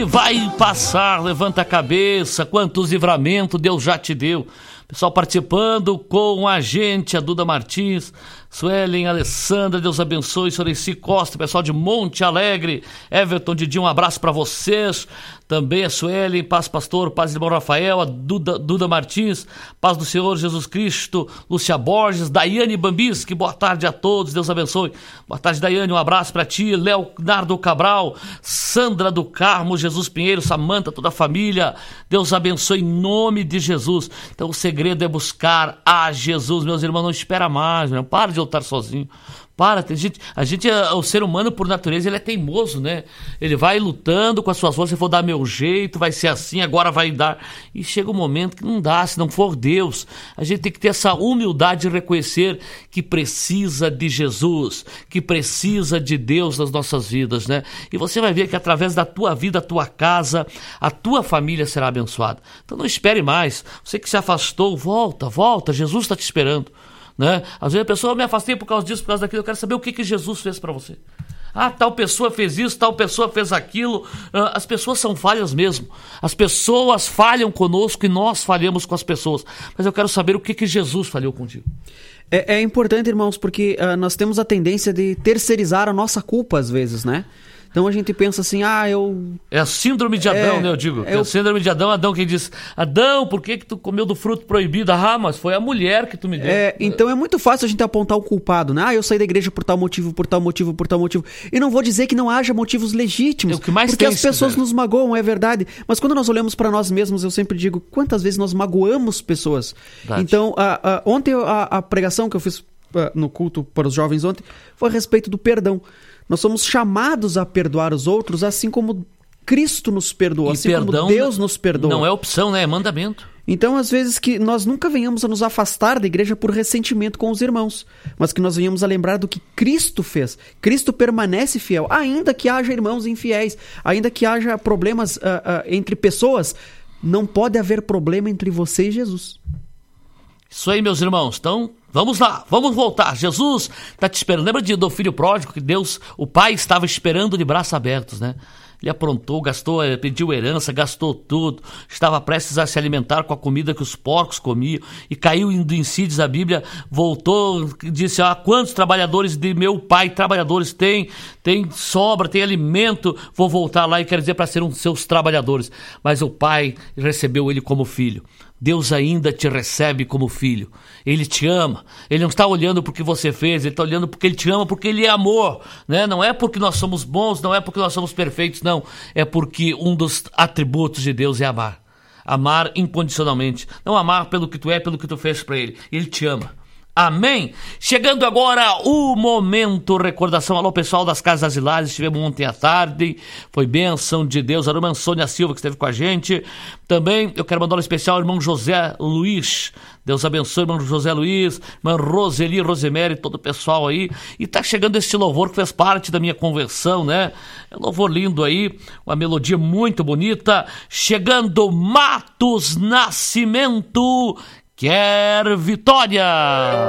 vai passar, levanta a cabeça, quantos livramentos Deus já te deu. Pessoal participando com a gente, a Duda Martins, Suelen, Alessandra, Deus abençoe, Soreci Costa, pessoal de Monte Alegre, Everton, Didi, um abraço para vocês, também a Suelen, paz pastor, paz irmão Rafael, a Duda Martins, paz do Senhor Jesus Cristo, Lúcia Borges, Daiane Bambisky, boa tarde a todos, Deus abençoe, boa tarde Daiane, um abraço para ti, Leonardo Cabral, Sandra do Carmo, Jesus Pinheiro, Samanta, toda a família, Deus abençoe em nome de Jesus. Então o segredo é buscar a Jesus, meus irmãos, não espera mais, não para de lutar sozinho. Para, o ser humano por natureza, ele é teimoso, né? Ele vai lutando com as suas forças, eu vou dar meu jeito, vai ser assim, agora vai dar. E chega um momento que não dá, se não for Deus. A gente tem que ter essa humildade de reconhecer que precisa de Jesus, que precisa de Deus nas nossas vidas, né? E você vai ver que através da tua vida, a tua casa, a tua família será abençoada. Então não espere mais. Você que se afastou, volta, Jesus está te esperando. Né? Às vezes a pessoa, eu me afastei por causa disso, por causa daquilo, eu quero saber o que Jesus fez para você. Tal pessoa fez isso, tal pessoa fez aquilo. As pessoas são falhas mesmo. As pessoas falham conosco e nós falhamos com as pessoas. Mas eu quero saber o que Jesus falhou contigo. É importante, irmãos, porque nós temos a tendência de terceirizar a nossa culpa às vezes, né? Então a gente pensa assim, É a síndrome de Adão, né, eu digo. É a síndrome de Adão que diz, Adão, por que tu comeu do fruto proibido? Mas foi a mulher que tu me deu. Então é muito fácil a gente apontar o culpado, né? Eu saí da igreja por tal motivo, por tal motivo, por tal motivo. E não vou dizer que não haja motivos legítimos, o que mais porque as pessoas nos magoam, é verdade. Mas quando nós olhamos para nós mesmos, eu sempre digo, quantas vezes nós magoamos pessoas? Verdade. Então, ontem a pregação que eu fiz no culto para os jovens ontem foi a respeito do perdão. Nós somos chamados a perdoar os outros, assim como Cristo nos perdoou, assim como Deus nos perdoou. Não é opção, né? É mandamento. Então, às vezes, que nós nunca venhamos a nos afastar da igreja por ressentimento com os irmãos, mas que nós venhamos a lembrar do que Cristo fez. Cristo permanece fiel, ainda que haja irmãos infiéis, ainda que haja problemas entre pessoas, não pode haver problema entre você e Jesus. Isso aí, meus irmãos. Então, vamos lá, vamos voltar. Jesus está te esperando. Lembra do filho pródigo que Deus, o pai, estava esperando de braços abertos, né? Ele aprontou, pediu herança, gastou tudo, estava prestes a se alimentar com a comida que os porcos comiam e caiu em si, diz a Bíblia, voltou, disse, quantos trabalhadores de meu pai, trabalhadores tem sobra, tem alimento, vou voltar lá e quero dizer para ser um dos seus trabalhadores. Mas o pai recebeu ele como filho. Deus ainda te recebe como filho. Ele te ama. Ele não está olhando porque você fez, ele está olhando porque ele te ama, porque ele é amor, né? Não é porque nós somos bons, não é porque nós somos perfeitos, não. É porque um dos atributos de Deus é amar. Amar incondicionalmente. Não amar pelo que tu é, pelo que tu fez para ele. Ele te ama. Amém? Chegando agora o momento recordação. Alô, pessoal das Casas Asilares, estivemos ontem à tarde, foi bênção de Deus. A irmã Sônia Silva que esteve com a gente. Também eu quero mandar um especial ao irmão José Luiz. Deus abençoe, irmão José Luiz, irmã Roseli, Rosemary, todo o pessoal aí. E tá chegando este louvor que fez parte da minha conversão, né? É um louvor lindo aí, uma melodia muito bonita. Chegando Matos Nascimento, quer vitória!